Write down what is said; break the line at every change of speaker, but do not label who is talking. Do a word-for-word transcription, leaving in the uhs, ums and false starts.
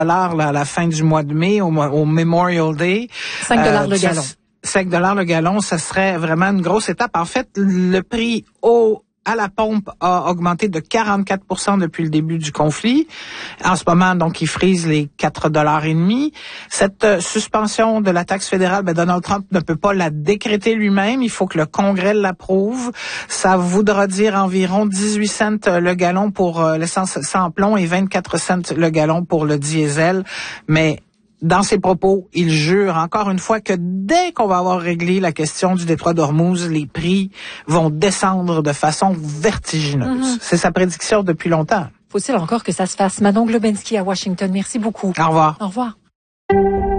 dollars à la fin du mois de mai, au, au Memorial Day.
cinq dollars le gallon.
cinq dollars le gallon, ça serait vraiment une grosse étape. En fait, le prix au à la pompe a augmenté de quarante-quatre pour cent depuis le début du conflit. En ce moment, donc, il frise les quatre dollars et demi. Cette euh, suspension de la taxe fédérale, ben, Donald Trump ne peut pas la décréter lui-même. Il faut que le Congrès l'approuve. Ça voudra dire environ dix-huit cents le gallon pour euh, l'essence sans plomb et vingt-quatre cents le gallon pour le diesel. Mais dans ses propos, il jure encore une fois que dès qu'on va avoir réglé la question du détroit d'Ormuz, les prix vont descendre de façon vertigineuse. Mm-hmm. C'est sa prédiction depuis longtemps.
Faut-il encore que ça se fasse? Manon Globensky à Washington, merci beaucoup.
Au revoir.
Au revoir.